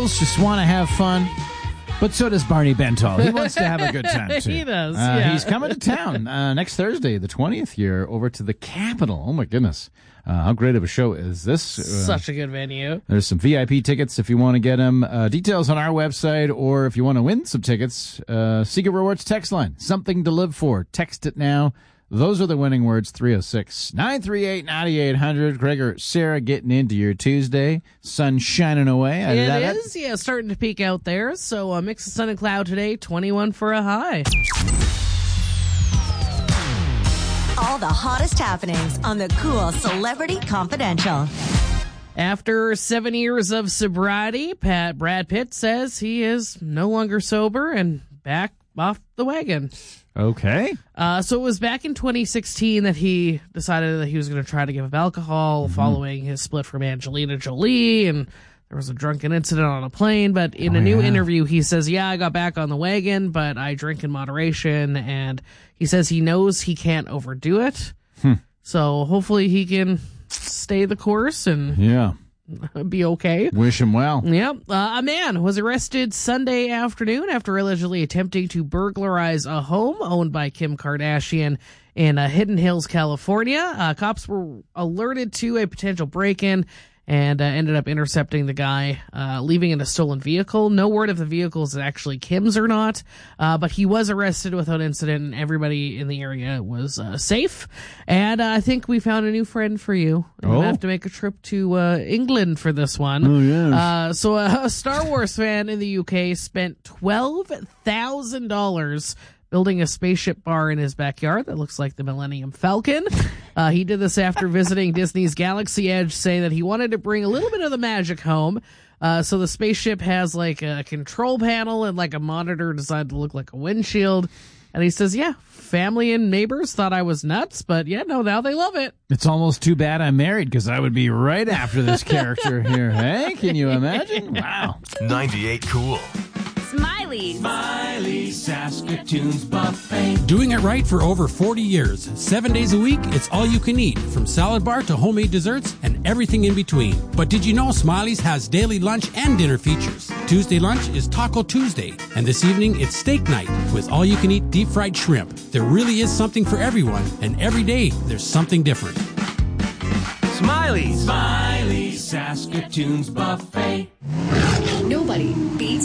Jules just want to have fun. But so does Barney Bentall. He wants to have a good time, too. He does, yeah. He's coming to town next Thursday, the 20th here, over to the Capitol. Oh, my goodness. How great of a show is this? Such a good venue. There's some VIP tickets if you want to get them. Details on our website, or if you want to win some tickets, Secret Rewards text line. Something to live for. Text it now. Those are the winning words, 306-938-9800. Gregor, Sarah, getting into your Tuesday. Sun shining away. I love it. It is, yeah, starting to peak out there. So a mix of sun and cloud today, 21 for a high. All the hottest happenings on the Cool Celebrity Confidential. After 7 years of sobriety, Brad Pitt says he is no longer sober and back off the wagon. Okay. So it was back in 2016 that he decided that he was going to try to give up alcohol following his split from Angelina Jolie, and there was a drunken incident on a plane. But in a new interview, he says, yeah, I got back on the wagon, but I drink in moderation, and he says he knows he can't overdo it. So hopefully he can stay the course and be okay. Wish him well. Yep. A man was arrested Sunday afternoon after allegedly attempting to burglarize a home owned by Kim Kardashian in Hidden Hills, California. Cops were alerted to a potential break-in and ended up intercepting the guy, leaving in a stolen vehicle. No word if the vehicle is actually Kim's or not, but he was arrested without incident, and everybody in the area was safe. And I think we found a new friend for you. You'll have to make a trip to England for this one. Oh, yes. So a Star Wars fan in the UK spent $12,000 building a spaceship bar in his backyard that looks like the Millennium Falcon. He did this after visiting Disney's Galaxy Edge, saying that he wanted to bring a little bit of the magic home. So the spaceship has like a control panel and like a monitor designed to look like a windshield. And he says, yeah, family and neighbors thought I was nuts, but yeah, no, now they love it. It's almost too bad I'm married, because I would be right after this character here. Hey, can you imagine? Wow. 98 Cool. Smiley Saskatoon's buffet. Doing it right for over 40 years. 7 days a week, it's all you can eat, from salad bar to homemade desserts and everything in between. But did you know Smiley's has daily lunch and dinner features? Tuesday lunch is Taco Tuesday, and this evening it's steak night with all you can eat deep fried shrimp. There really is something for everyone, and every day there's something different. Smiley Saskatoon's buffet. Nobody beats